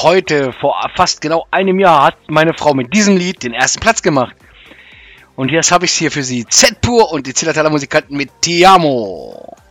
heute, vor fast genau einem Jahr, hat meine Frau mit diesem Lied den ersten Platz gemacht. Und jetzt habe ich es hier für Sie. Z-Pur und die Zillertaler Musikanten mit Ti Amo.